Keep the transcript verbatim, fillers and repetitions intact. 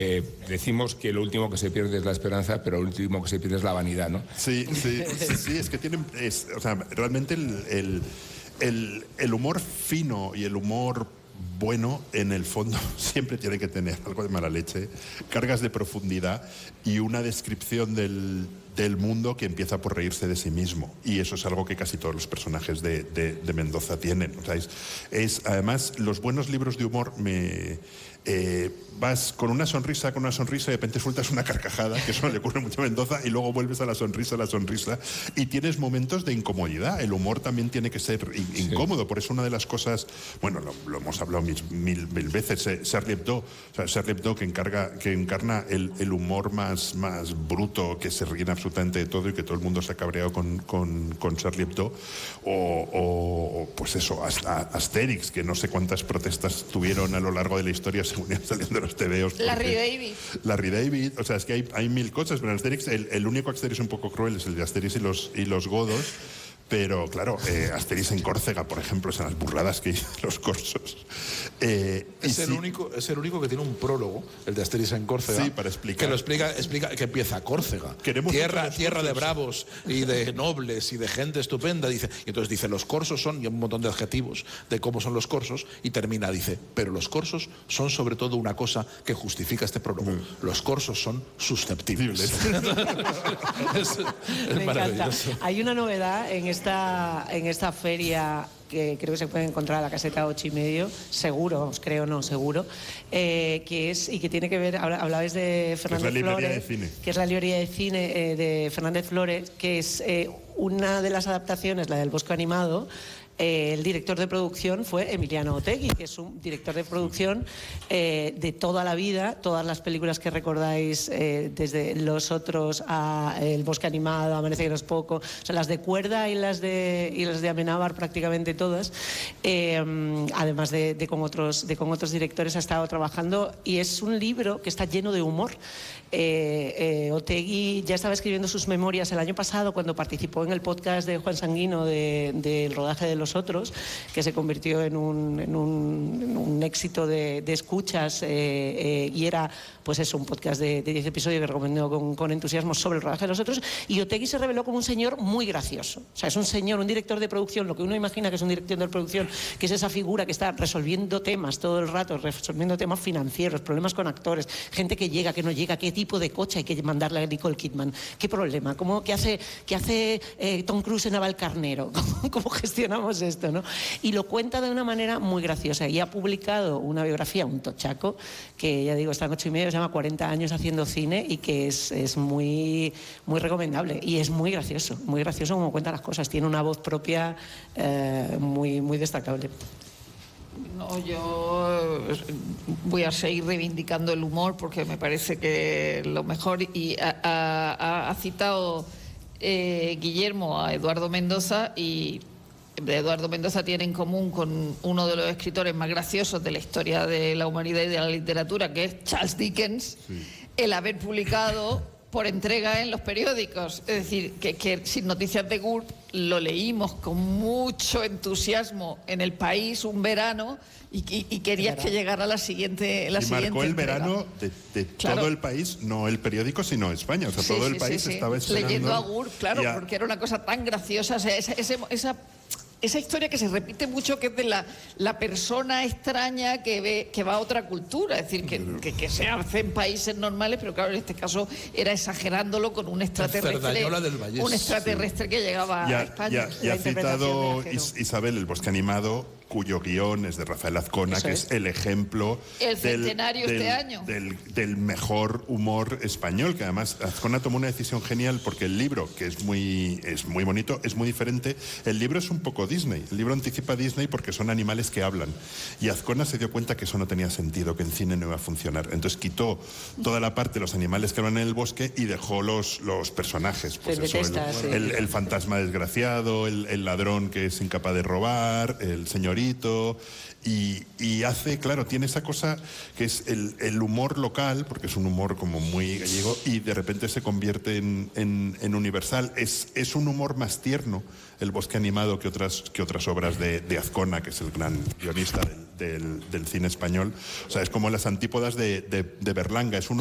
Eh, decimos que lo último que se pierde es la esperanza, pero lo último que se pierde es la vanidad, ¿no? Sí, sí, sí, sí es que tienen, es, o sea, realmente el, el, el, el humor fino y el humor bueno, en el fondo, siempre tiene que tener algo de mala leche, cargas de profundidad y una descripción del, del mundo que empieza por reírse de sí mismo. Y eso es algo que casi todos los personajes de, de, de Mendoza tienen. O sea, es, es, además, los buenos libros de humor me... Eh, vas con una sonrisa, con una sonrisa y de repente sueltas una carcajada, que eso le ocurre mucho a Mendoza, y luego vuelves a la sonrisa, a la sonrisa, y tienes momentos de incomodidad. El humor también tiene que ser in incómodo, sí. Por eso una de las cosas, bueno, lo, lo hemos hablado mil, mil, mil veces, eh, Charlie Hebdo, o sea, Charlie Hebdo que, encarga, que encarna el, el humor más, más bruto, que se ríen absolutamente de todo y que todo el mundo se ha cabreado con, con, con Charlie Hebdo, o, o pues eso, hasta Asterix, que no sé cuántas protestas tuvieron a lo largo de la historia según iban saliendo los tebeos. Larry David. Larry David, o sea, es que hay, hay mil cosas, pero en Asterix, el, el único Asterix un poco cruel es el de Asterix y los, y los godos, pero claro, eh, Asterix en Córcega, por ejemplo, son las burladas que hizo los corsos. Eh, es, el sí, único, es el único que tiene un prólogo, el de Asterix en Córcega, sí, para explicar. Que lo explica, explica que empieza Córcega, Queremos tierra, tierra de bravos y de nobles y de gente estupenda, dice, y entonces dice, los corsos son, y un montón de adjetivos de cómo son los corsos, y termina, dice, pero los corsos son sobre todo una cosa que justifica este prólogo, mm. los corsos son susceptibles. es, es Me encanta. Hay una novedad en este Esta, en esta feria que creo que se puede encontrar a la caseta ocho y medio, seguro, os creo, no, seguro, eh, que es, y que tiene que ver, hablabais de Fernández Flores, que es la librería de cine eh, de Fernández Flores, que es eh, una de las adaptaciones, la del Bosque Animado. Eh, el director de producción fue Emiliano Otegi, que es un director de producción eh, de toda la vida, todas las películas que recordáis, eh, desde Los Otros a El Bosque Animado, Amanece que no es poco, o sea, las de Cuerda y las de, y las de Amenábar, prácticamente todas, eh, además de, de, con otros, de con otros directores ha estado trabajando, y es un libro que está lleno de humor. Eh, eh, Otegi ya estaba escribiendo sus memorias el año pasado cuando participó en el podcast de Juan Sanguino del de, de rodaje de Los Otros, que se convirtió en un, en un, en un éxito de, de escuchas, eh, eh, y era pues eso, un podcast de diez episodios que recomendó con, con entusiasmo sobre el rodaje de Los Otros, y Otegi se reveló como un señor muy gracioso. O sea, es un señor, un director de producción, lo que uno imagina que es un director de producción, que es esa figura que está resolviendo temas todo el rato, resolviendo temas financieros, problemas con actores, gente que llega, que no llega, qué tipo de coche hay que mandarle a Nicole Kidman, qué problema, ¿Cómo, qué hace, qué hace eh, Tom Cruise en Navalcarnero, ¿Cómo, cómo gestionamos esto, ¿no? Y lo cuenta de una manera muy graciosa, y ha publicado una biografía, un tochaco, que ya digo, está en ocho y medio, se llama cuarenta años haciendo cine, y que es, es muy, muy recomendable, y es muy gracioso, muy gracioso como cuenta las cosas, tiene una voz propia eh, muy, muy destacable. No, yo voy a seguir reivindicando el humor porque me parece que lo mejor, y ha, ha, ha citado eh, Guillermo a Eduardo Mendoza, y Eduardo Mendoza tiene en común con uno de los escritores más graciosos de la historia de la humanidad y de la literatura, que es Charles Dickens, sí. El haber publicado por entrega en los periódicos, es decir, que, que Sin Noticias de Gulp lo leímos con mucho entusiasmo en El País un verano, y, y, y querías que llegara la siguiente la y siguiente marcó el entrega. verano de, de claro. todo el país, no el periódico, sino España, o sea, sí, todo sí, el país sí, sí. estaba esperando. Leyendo a Gulp, claro, a... porque era una cosa tan graciosa, o sea, esa, esa, esa Esa historia que se repite mucho, que es de la, la persona extraña que ve que va a otra cultura, es decir, que, que, que se hace en países normales, pero claro, en este caso era exagerándolo con un extraterrestre, un extraterrestre sí. que llegaba ya, a España. Ya, ya ha citado Is, Isabel El Bosque Animado, cuyo guión es de Rafael Azcona, ¿Eso que es? es el ejemplo el centenario del, este del, año del, del mejor humor español, que además Azcona tomó una decisión genial, porque el libro, que es muy, es muy bonito, es muy diferente. El libro es un poco Disney, el libro anticipa a Disney porque son animales que hablan, y Azcona se dio cuenta que eso no tenía sentido, que en cine no iba a funcionar, entonces quitó toda la parte de los animales que hablan en el bosque y dejó los, los personajes, pues eso, detesta, el, sí. el, el fantasma desgraciado, el, el ladrón que es incapaz de robar, el señorito, Manolito, y, y hace, claro, tiene esa cosa que es el, el humor local, porque es un humor como muy gallego, y de repente se convierte en, en, en universal. Es, es un humor más tierno, El bosque animado, que otras, que otras obras de, de Azcona, que es el gran guionista del, del, del cine español. O sea, es como las antípodas de, de, de Berlanga. Es un